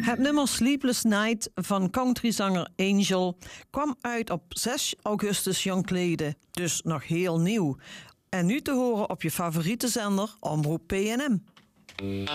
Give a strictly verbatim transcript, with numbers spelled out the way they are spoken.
Het nummer Sleepless Night van countryzanger Angel kwam uit op zes augustus jongstleden, dus nog heel nieuw. En nu te horen op je favoriete zender Omroep P N M.